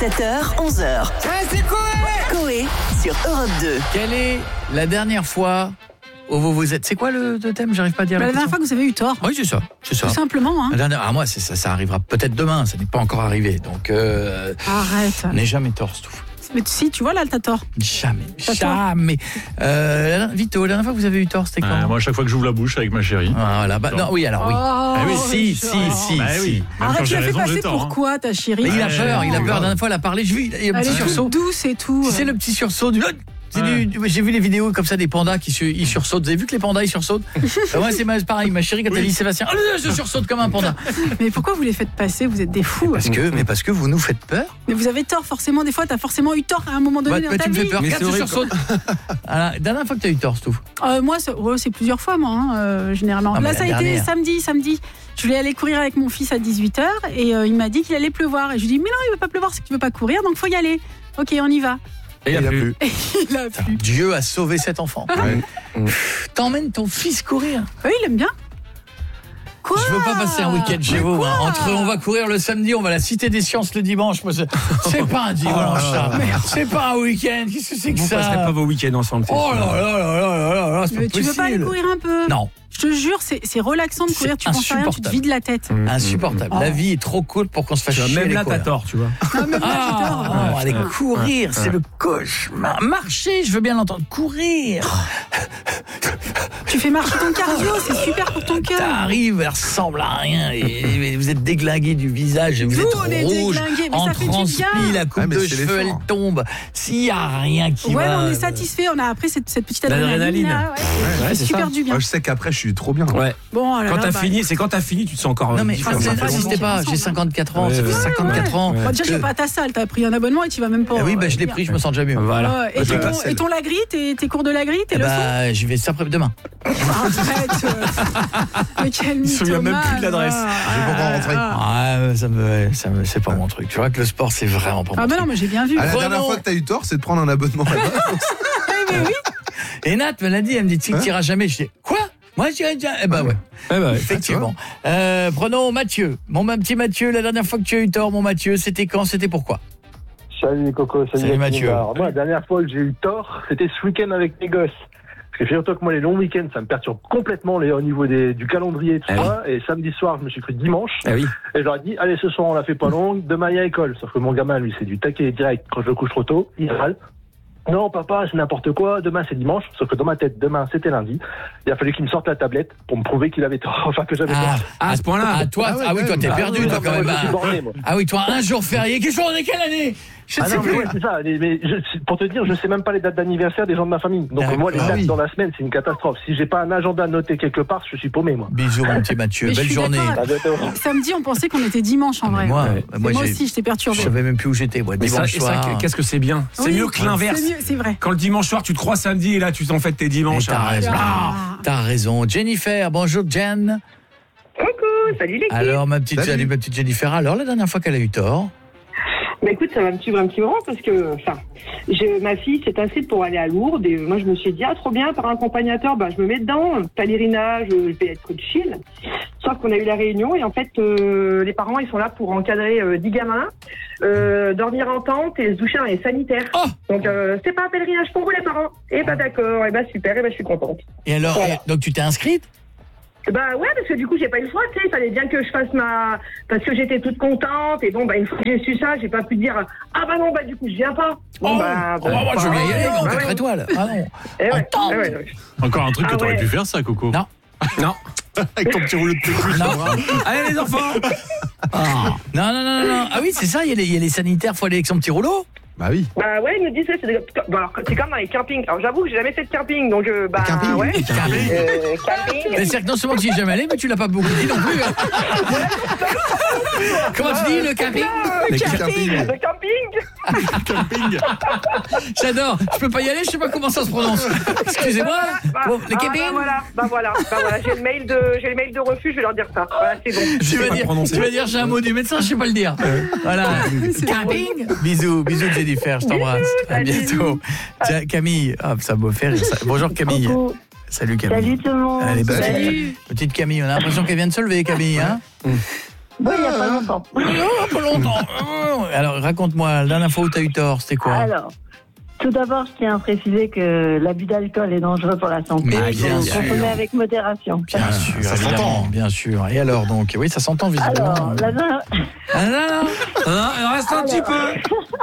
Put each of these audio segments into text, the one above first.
7h, 11h. Ouais, c'est Coé sur Europe 2. Quelle est la dernière fois où vous vous êtes... C'est quoi le thème? J'arrive pas à dire La dernière fois que vous avez eu tort. Oui, c'est ça. Tout simplement. Hein. Moi, ça arrivera peut-être demain. Ça n'est pas encore arrivé. Donc, Arrête. n'est jamais tort, Stouff. Mais si, tu vois, là, t'as tort. Jamais. T'as tort. Jamais. Vito, la dernière fois que vous avez eu tort, c'était quand? Moi, à chaque fois que j'ouvre la bouche avec ma chérie. Voilà. Non, oui, alors oui. Oh, oui. Si. Oui. Même Arrête, quand tu j'ai l'as fait raison, passer j'ai tort. pourquoi, ta chérie? Mais il a Ouais, peur. La grave. dernière fois, elle a parlé. Il y a un Elle petit est toute sursaut. douce et tout. C'est le petit sursaut du... J'ai vu les vidéos comme ça des pandas qui ils sursautent. Vous avez vu que les pandas ils sursautent? Moi c'est pareil, ma chérie quand elle dit Sébastien, je sursaute comme un panda. Mais pourquoi vous les faites passer? Vous êtes des fous. Parce que vous nous faites peur. Mais vous avez tort forcément. Des fois, t'as forcément eu tort à un moment donné dans ta Tu me fais vie. peur. Mais Regarde, c'est tu horrible, sursautes. La dernière fois que tu as eu tort, Stouff. Moi, c'est plusieurs fois, moi, généralement. Ah, mais Là, la ça a été dernière. samedi. Je voulais aller courir avec mon fils à 18h et il m'a dit qu'il allait pleuvoir. Et je lui ai dit, mais non, il ne veut pas pleuvoir, c'est que tu ne veux pas courir, donc il faut y aller. Ok, on y va. Et il a plu. Et il a plu. Dieu a sauvé cet enfant. T'emmènes ton fils courir. Oui, il aime bien. Quoi? Je veux pas passer un week-end chez vous. Hein. On va courir le samedi, on va à la Cité des Sciences le dimanche. C'est pas un dimanche, ça. C'est pas un week-end. Qu'est-ce que c'est que Vous ça? passerez pas vos week-ends ensemble. Oh là, c'est pas Mais tu veux pas aller possible. courir un peu? Non. Je te jure, c'est relaxant de courir. C'est Tu penses à rien, tu te insupportable. vides la tête. Insupportable. La vie est trop courte pour qu'on se fasse chier. Même les là, t'as courir. tort, tu vois. Non, mais là, j'ai tort. Non, aller courir, c'est le cauchemar. Marcher, je veux bien l'entendre. Courir. Tu fais marcher ton cardio, c'est super pour ton cœur. T'arrives, elle ressemble à rien. Et vous êtes déglingué du visage, vous Nous, êtes on est rouge, déglingués, mais en ça fait du transpi, bien. la coupe mais de c'est cheveux, elle l'effort. tombe. S'il y a rien qui Ouais, va... mais on est satisfait. On a après cette petite adrénaline. L'adrénaline. Là, Ouais, c'est c'est super ça. du bien. Moi, je sais qu'après, je suis trop bien. Ouais. Bon, alors, Quand t'as fini, tu te sens encore. Non mais différent. n'insistez pas, j'ai 54 ans, ça fait 54 ans. Bah, déjà, je vais pas à ta salle. T'as pris un abonnement et tu vas même pas. Eh oui, je l'ai pris, je me sens déjà mieux. Voilà. Et ton lagri, tes cours de lagri, tes leçons? J'y vais cet après-demain. Arrête. Mais quel Il se souvient même plus de l'adresse. vais pas rentrer. C'est pas mon truc. Tu vois que le sport, c'est vraiment pas mon Ah bah truc. non, mais j'ai bien vu. Ah, la Vraiment. dernière fois que t'as eu tort, c'est de prendre un abonnement là-bas. Mais oui. Et Nat me l'a dit, elle me dit, tu t'iras jamais. Je dis, quoi? Moi, j'irai déjà. Eh ben ouais. Effectivement. Prenons Mathieu. Mon petit Mathieu, la dernière fois que tu as eu tort, mon Mathieu, c'était quand? C'était pourquoi? Salut les cocos, Salut Mathieu. Alors, moi, la dernière fois que j'ai eu tort, c'était ce week-end avec mes gosses. Parce que figure-toi que moi, les longs week-ends, ça me perturbe complètement au niveau du calendrier et tout ça. Et samedi soir, je me suis pris dimanche. Ah oui. Et je leur ai dit, allez, ce soir, on la fait pas longue. Demain, il y a école. Sauf que mon gamin, lui, c'est du taquet direct. Quand je le couche trop tôt, il râle. Non, papa, c'est n'importe quoi. Demain, c'est dimanche. Sauf que dans ma tête, demain, c'était lundi. Il a fallu qu'il me sorte la tablette pour me prouver qu'il avait tort. Enfin, que j'avais tort. À ce point-là. Ah, toi, toi, t'es perdu, toi, quand même. Je suis borné, moi. Ah oui, toi, un jour férié. Qu'est-ce qu'on est, quelle année? Je ne sais non, mais plus. ouais, c'est ça. Pour te dire, je sais même pas les dates d'anniversaire des gens de ma famille. Donc D'accord. moi, les dates oui. dans la semaine, c'est une catastrophe. Si j'ai pas un agenda noté quelque part, je suis paumé, moi. Bisous, mon petit Mathieu. Mais je Belle suis journée. d'accord. À bientôt. Samedi, on pensait qu'on était dimanche en vrai. Moi, Moi j'ai- aussi, j'étais perturbée. Je savais même plus où j'étais, moi. Mais ça, Dimanche soir. qu'est-ce que c'est bien. C'est Oui, mieux que l'inverse. C'est mieux, c'est vrai. Quand le dimanche soir, tu te crois samedi et là, tu t'en fais tes dimanches. Mais t'as raison. Ah. T'as raison. Jennifer, bonjour Jen. Coucou, salut l'équipe. Alors ma petite Salut. Jennifer, alors la dernière fois qu'elle a eu tort. Bah écoute, ça va me suivre un petit moment parce que, ma fille s'est inscrite pour aller à Lourdes et moi je me suis dit, trop bien, par un accompagnateur, je me mets dedans, pèlerinage, je vais être chill. Sauf qu'on a eu la réunion et en fait, les parents, ils sont là pour encadrer 10 gamins, dormir en tente et se doucher dans les sanitaires. Oh. Donc, c'est pas un pèlerinage pour vous les parents. Et d'accord, et super, et je suis contente. Et alors, Voilà. donc tu t'es inscrite? Ouais, parce que du coup, j'ai pas eu le choix, tu sais, il fallait bien que je fasse parce que j'étais toute contente, et bon, une fois que j'ai su ça, j'ai pas pu dire, du coup, je viens pas. Moi je veux bien y aller, mais en ouais. 4 étoiles. Ah non. Eh ouais, En tente. eh ouais. Encore un truc que Ah t'aurais ouais. pu faire, ça, Coco. Non. Non. Avec ton petit rouleau de PQ. Non. Allez, les enfants. Ah. Non. Ah oui, c'est ça, il y a les sanitaires, faut aller avec son petit rouleau. Bah oui. Ouais, ils nous disent, c'est comme dans les campings. Alors, j'avoue que j'ai jamais fait de camping, donc, camping. ouais. Camping. Camping. C'est-à-dire que non seulement que tu y es jamais allé, mais tu l'as pas beaucoup dit non plus. Comment tu dis, le camping? Le camping. Le camping. Camping. J'adore. Je peux pas y aller, je sais pas comment ça se prononce. Excusez-moi. Bon, le camping. Voilà. J'ai le mail de refus, je vais leur dire ça. Voilà, c'est bon. Tu vas dire j'ai un mot du médecin, je sais pas le dire. Voilà. Camping. Bisous Jennifer, je t'embrasse. À Salut. bientôt. Tiens, Camille, ça me fait rire ça. Bonjour Camille. Coucou. Salut Camille. Salut tout le monde. Allez, Salut. petite Camille, on a l'impression qu'elle vient de se lever Camille, hein? Oui, il n'y a pas longtemps. Pas longtemps. Alors, raconte-moi, la dernière fois où tu as eu tort, c'était quoi? Alors, tout d'abord, je tiens à préciser que l'abus d'alcool est dangereux pour la santé. Mais Il bien faut sûr. consommer avec modération. Bien sûr, ça évidemment, s'entend. bien sûr. Et alors, donc, oui, ça s'entend visiblement. Alors, la dernière... Ah, non, Il reste un petit peu.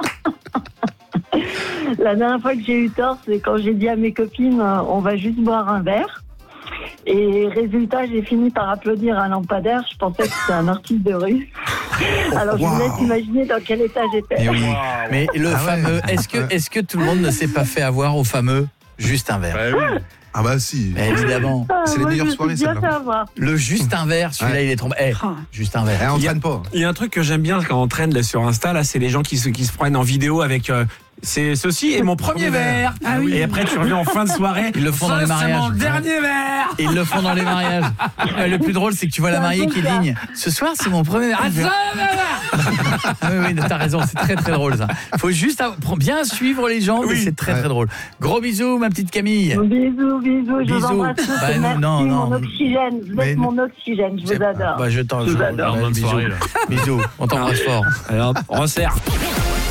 La dernière fois que j'ai eu tort, c'est quand j'ai dit à mes copines, on va juste boire un verre. Et résultat, j'ai fini par applaudir un lampadaire. Je pensais que c'était un artiste de rue. Alors, je vous laisse imaginer dans quel état j'étais. Mais oui. Mais le fameux, ouais. est-ce que tout le monde ne s'est pas fait avoir au fameux juste un verre? Ah bah si. Mais évidemment. Ah, C'est les moi, meilleures je me soirées, suis bien celle-là. fait avoir. Le juste un verre, celui-là, Ouais. il est trompé. Juste un verre. On traîne pas. Il y a un truc que j'aime bien quand on traîne là, sur Insta, là, c'est les gens qui se prennent en vidéo avec. C'est ceci et mon premier verre. Ah oui. Et après tu reviens en fin de soirée. Ils le font dans les mariages. C'est mon dernier verre. Ils le font dans les mariages. Le plus drôle, c'est que tu vois la mariée qui ligne. Ce soir, c'est mon premier verre. Oui, t'as raison, c'est très très drôle ça. Faut juste bien suivre les gens, mais c'est très très drôle. Gros bisous, ma petite Camille. Bisous, je Bisous. vous embrasse tous. Bah, Merci, non. mon oxygène. Vous Mais êtes non. mon oxygène, je vous adore. Bah, je t'en Je vous adore. bisous. Bisous. On t'embrasse fort. Alors, on resserre.